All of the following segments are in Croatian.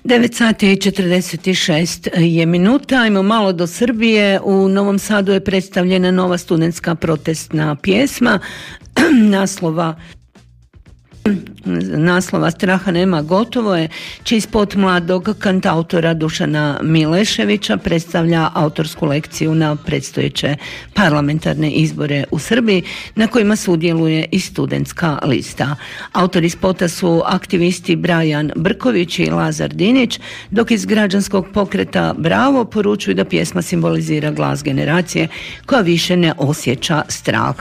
9 sati i 46 je minuta. Ajmo malo do Srbije. U Novom Sadu je predstavljena nova studentska protestna pjesma naslova Straha nema, gotovo je, čiji spot mladog kantautora Dušana Mileševića predstavlja autorsku lekciju na predstojeće parlamentarne izbore u Srbiji, na kojima sudjeluje i studentska lista. Autori spota su aktivisti Brajan Brković i Lazar Dinić, dok iz građanskog pokreta Bravo poručuju da pjesma simbolizira glas generacije koja više ne osjeća strah.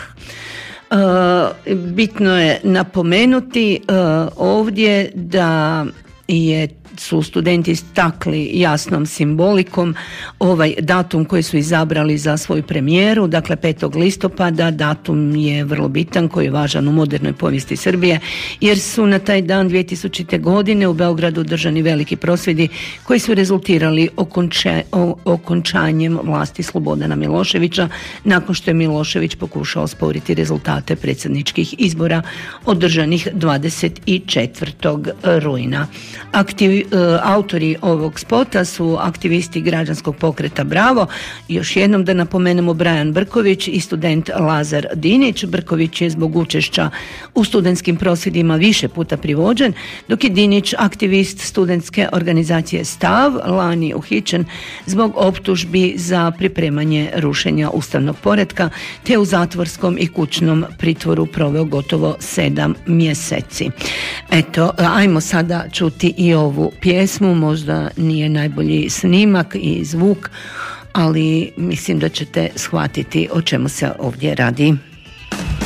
Bitno je napomenuti ovdje da su studenti istakli jasnom simbolikom ovaj datum koji su izabrali za svoju premijeru, dakle 5. listopada. Datum je vrlo bitan, koji je važan u modernoj povijesti Srbije, jer su na taj dan 2000. godine u Beogradu održani veliki prosvjedi koji su rezultirali okončanjem vlasti Slobodana Miloševića, nakon što je Milošević pokušao osporiti rezultate predsjedničkih izbora održanih 24. rujna. Autori ovog spota su aktivisti građanskog pokreta Bravo. Još jednom da napomenemo, Brajan Brković i student Lazar Dinić. Brković je zbog učešća u studentskim prosvjedima više puta privođen, dok je Dinić, aktivist studentske organizacije Stav, lani uhićen zbog optužbi za pripremanje rušenja ustavnog poretka, te u zatvorskom i kućnom pritvoru proveo gotovo 7 mjeseci. Eto, ajmo sada čuti i ovu pjesmu. Možda nije najbolji snimak i zvuk, ali mislim da ćete shvatiti o čemu se ovdje radi.